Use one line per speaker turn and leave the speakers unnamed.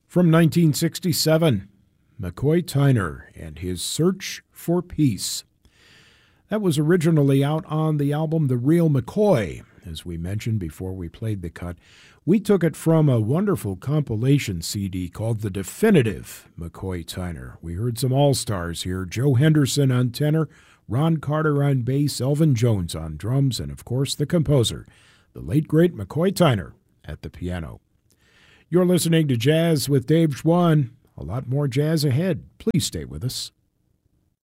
From 1967, McCoy Tyner and his Search for Peace. That was originally out on the album The Real McCoy, as we mentioned before we played the cut. We took it from a wonderful compilation CD called The Definitive McCoy Tyner. We heard some all-stars here: Joe Henderson on tenor, Ron Carter on bass, Elvin Jones on drums, and of course the composer, the late great McCoy Tyner, at the piano. You're listening to Jazz with Dave Schwann. A lot more jazz ahead. Please stay with us.